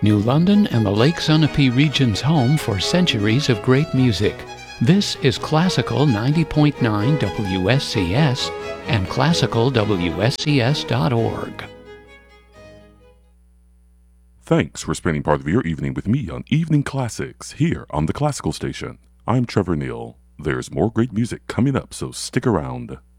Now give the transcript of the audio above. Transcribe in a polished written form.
New London and the Lake Sunapee region's home for centuries of great music. This is Classical 90.9 WSCS and classicalwscs.org. Thanks for spending part of your evening with me on Evening Classics here on the Classical Station. I'm Trevor Neal. There's more great music coming up, so stick around.